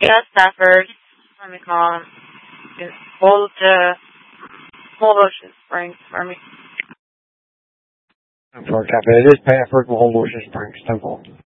Yeah, Stafford. Let me call him. Old Ocean Springs for me. For a cafe. It is Pafford, Old Ocean Springs Temple.